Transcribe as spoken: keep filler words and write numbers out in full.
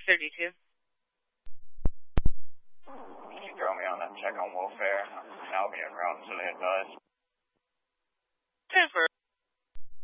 thirty-two. Can you throw me on that check on welfare? I'll be at Robbinsville advice. Transfer.